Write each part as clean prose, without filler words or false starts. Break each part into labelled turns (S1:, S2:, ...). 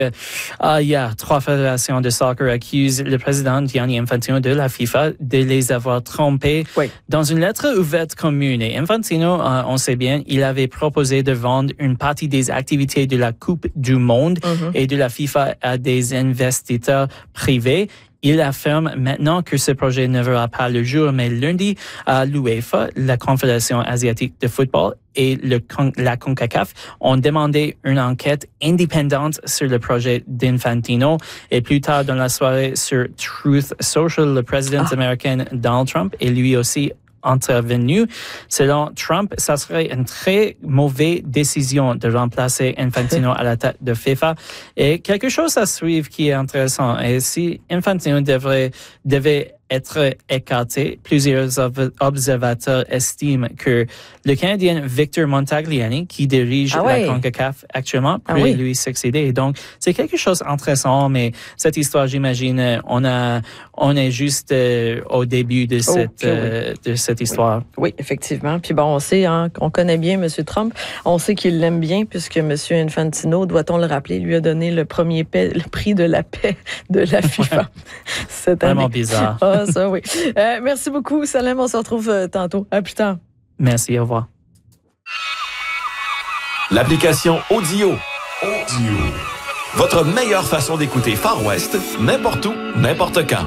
S1: Il y a 3 fédérations de soccer accusent le président Gianni Infantino de la FIFA de les avoir trompés dans une lettre ouverte commune. Et Infantino, on sait bien, il avait proposé de vendre une partie des activités de la Coupe du Monde et de la FIFA à des investisseurs privés. Il affirme maintenant que ce projet ne verra pas le jour, mais lundi, l'UEFA, la Confédération asiatique de football, et la CONCACAF ont demandé une enquête indépendante sur le projet d'Infantino. Et plus tard dans la soirée, sur Truth Social, le président américain Donald Trump est lui aussi intervenu. Selon Trump, ça serait une très mauvaise décision de remplacer Infantino à la tête de FIFA. Et quelque chose à suivre qui est intéressant. Et si Infantino devait être écarté, plusieurs observateurs estiment que le Canadien Victor Montagliani, qui dirige la CONCACAF actuellement, peut lui succéder. Et donc, c'est quelque chose d'intéressant, mais cette histoire, j'imagine, on est juste au début de cette histoire.
S2: Oui, effectivement. Puis bon, on sait, on connaît bien M. Trump. On sait qu'il l'aime bien, puisque M. Infantino, doit-on le rappeler, lui a donné le prix de la paix de la FIFA cette année.
S1: Vraiment bizarre.
S2: Ça, oui. Merci beaucoup, Salem. On se retrouve tantôt. À plus tard.
S1: Merci, au revoir.
S3: L'application Audio. Votre meilleure façon d'écouter Far West, n'importe où, n'importe quand.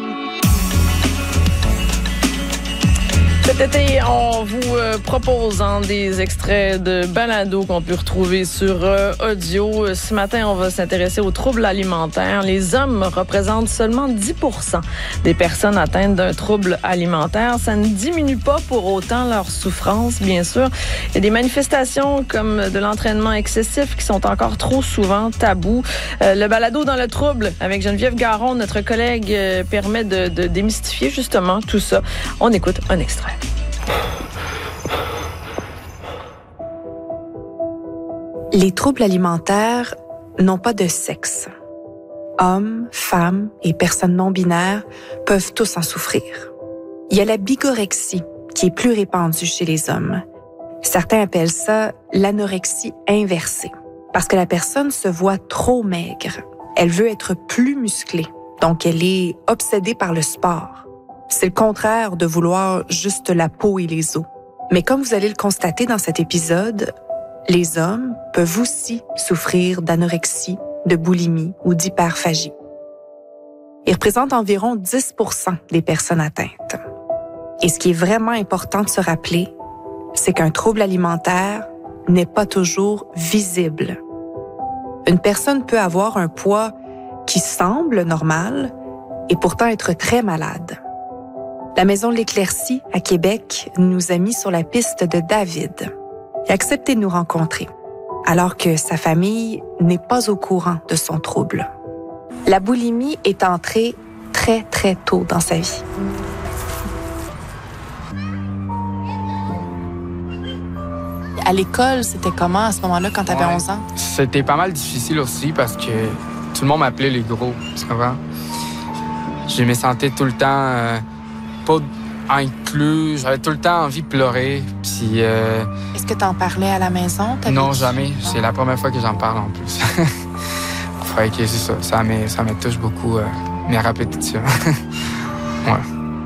S2: Cet été, on vous propose des extraits de balado qu'on peut retrouver sur Audio. Ce matin, on va s'intéresser aux troubles alimentaires. Les hommes représentent seulement 10% des personnes atteintes d'un trouble alimentaire. Ça ne diminue pas pour autant leur souffrance, bien sûr. Il y a des manifestations comme de l'entraînement excessif qui sont encore trop souvent tabous. Le balado dans le trouble avec Geneviève Garon, notre collègue, permet de démystifier justement tout ça. On écoute un extrait.
S4: Les troubles alimentaires n'ont pas de sexe. Hommes, femmes et personnes non-binaires peuvent tous en souffrir. Il y a la bigorexie, qui est plus répandue chez les hommes. Certains appellent ça l'anorexie inversée, parce que la personne se voit trop maigre. Elle veut être plus musclée, donc elle est obsédée par le sport. C'est le contraire de vouloir juste la peau et les os. Mais comme vous allez le constater dans cet épisode, les hommes peuvent aussi souffrir d'anorexie, de boulimie ou d'hyperphagie. Ils représentent environ 10% des personnes atteintes. Et ce qui est vraiment important de se rappeler, c'est qu'un trouble alimentaire n'est pas toujours visible. Une personne peut avoir un poids qui semble normal et pourtant être très malade. La Maison de l'Éclaircie, à Québec, nous a mis sur la piste de David. Il a accepté de nous rencontrer, alors que sa famille n'est pas au courant de son trouble. La boulimie est entrée très, très tôt dans sa vie. À l'école, c'était comment à ce moment-là, quand tu avais 11 ans?
S5: C'était pas mal difficile aussi parce que tout le monde m'appelait les gros, tu comprends? Je me sentais tout le temps pas inclus. J'avais tout le temps envie de pleurer. Puis,
S4: est-ce que tu en parlais à la maison?
S5: Non, jamais. C'est la première fois que j'en parle en plus. Fait que c'est ça. Ça me touche beaucoup, mes répétitions. Ouais.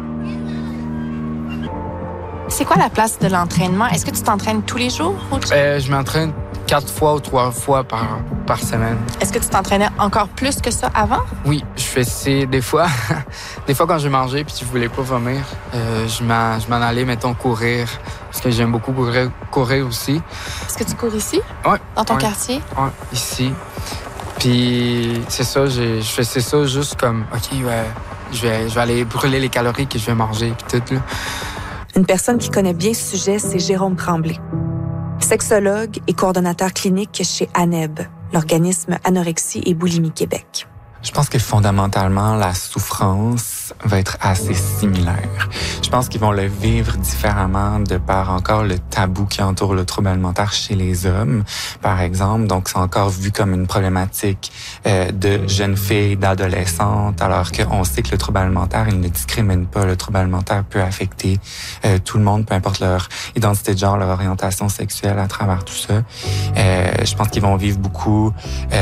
S4: C'est quoi la place de l'entraînement? Est-ce que tu t'entraînes tous les jours?
S5: Je m'entraîne 4 fois ou 3 fois par semaine.
S4: Est-ce que tu t'entraînais encore plus que ça avant?
S5: Oui, je fais des fois. Des fois, quand je mangeais puis je voulais pas vomir, je m'en allais, mettons, courir. Parce que j'aime beaucoup courir aussi.
S4: Est-ce que tu cours ici?
S5: Oui.
S4: Dans ton quartier?
S5: Oui, ici. Puis c'est ça, je faisais ça juste comme, OK, je vais aller brûler les calories que je vais manger puis tout, là.
S4: Une personne qui connaît bien ce sujet, c'est Jérôme Tremblay. Sexologue et coordonnateur clinique chez ANEB, l'organisme Anorexie et Boulimie Québec.
S6: Je pense que fondamentalement, la souffrance va être assez similaire. Je pense qu'ils vont le vivre différemment de par encore le tabou qui entoure le trouble alimentaire chez les hommes, par exemple. Donc, c'est encore vu comme une problématique de jeunes filles, d'adolescentes, alors qu'on sait que le trouble alimentaire, il ne discrimine pas. Le trouble alimentaire peut affecter tout le monde, peu importe leur identité de genre, leur orientation sexuelle à travers tout ça. Je pense qu'ils vont vivre beaucoup